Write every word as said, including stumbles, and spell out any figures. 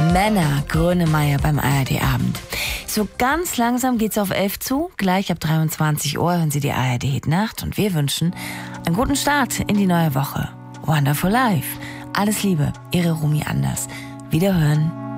Männer, Grönemeyer beim A R D-Abend. So ganz langsam geht's auf elf zu. Gleich ab dreiundzwanzig Uhr hören Sie die A R D-Hit-Nacht und wir wünschen einen guten Start in die neue Woche. Wonderful Life. Alles Liebe, Ihre Rumi Anders. Wiederhören.